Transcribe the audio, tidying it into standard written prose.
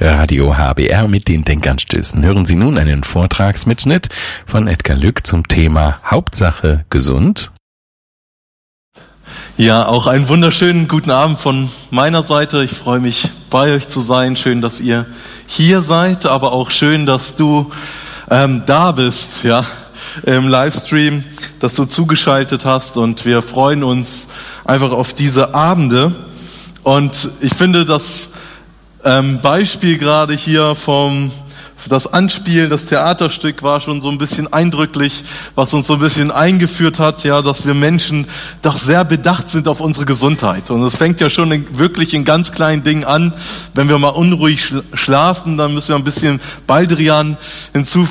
Radio HBR mit den Denkanstößen. Hören Sie nun einen Vortragsmitschnitt von Edgar Lück zum Thema Hauptsache gesund. Ja, auch einen wunderschönen guten Abend von meiner Seite. Ich freue mich, bei euch zu sein. Schön, dass ihr hier seid, aber auch schön, dass du da bist, ja, im Livestream, dass du zugeschaltet hast, und wir freuen uns einfach auf diese Abende. Und ich finde das Beispiel gerade hier das Anspiel, das Theaterstück war schon so ein bisschen eindrücklich, was uns so ein bisschen eingeführt hat, ja, dass wir Menschen doch sehr bedacht sind auf unsere Gesundheit. Und es fängt ja schon wirklich in ganz kleinen Dingen an. Wenn wir mal unruhig schlafen, dann müssen wir ein bisschen Baldrian hinzufügen.